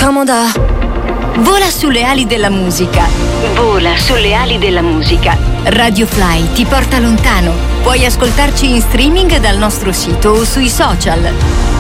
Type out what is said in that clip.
comoda. Vola sulle ali della musica. Vola sulle ali della musica. Radio Fly ti porta lontano. Puoi ascoltarci in streaming dal nostro sito o sui social.